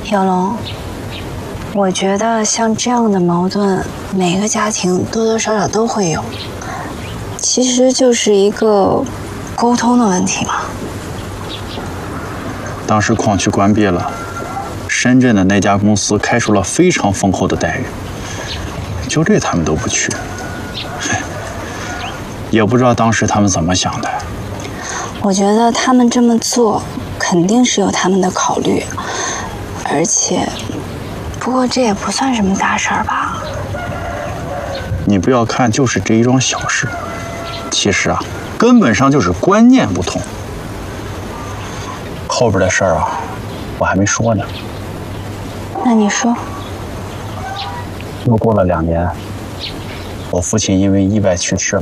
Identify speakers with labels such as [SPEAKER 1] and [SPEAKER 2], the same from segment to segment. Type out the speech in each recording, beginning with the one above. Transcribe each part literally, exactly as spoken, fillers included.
[SPEAKER 1] 小龙，我觉得像这样的矛盾，每个家庭多多少少都会有，其实就是一个沟通的问题嘛。
[SPEAKER 2] 当时矿区关闭了，深圳的那家公司开出了非常丰厚的待遇，就这他们都不去，也不知道当时他们怎么想的。
[SPEAKER 1] 我觉得他们这么做肯定是有他们的考虑，而且，不过这也不算什么大事儿吧？
[SPEAKER 2] 你不要看就是这一桩小事，其实啊，根本上就是观念不同。后边的事儿啊，我还没说呢。
[SPEAKER 1] 那你说。
[SPEAKER 2] 又过了两年，我父亲因为意外去世了。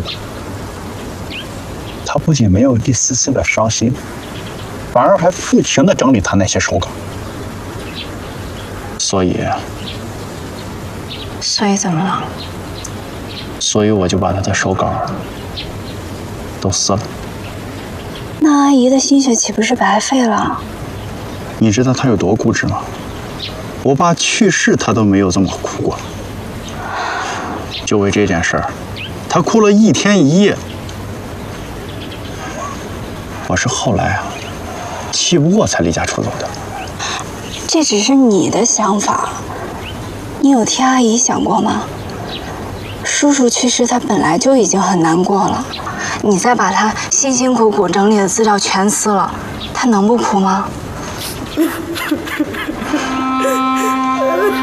[SPEAKER 2] 他不仅没有一丝丝的伤心，反而还不停地整理他那些手稿。所以，
[SPEAKER 1] 所以怎么了？
[SPEAKER 2] 所以我就把他的手稿都撕了。
[SPEAKER 1] 那阿姨的心血岂不是白费了？
[SPEAKER 2] 你知道他有多固执吗？我爸去世，他都没有这么哭过。就为这件事儿，他哭了一天一夜。我是后来啊，气不过才离家出走的。
[SPEAKER 1] 这只是你的想法，你有替阿姨想过吗？叔叔去世，他本来就已经很难过了，你再把他辛辛苦苦整理的资料全撕了，他能不哭吗？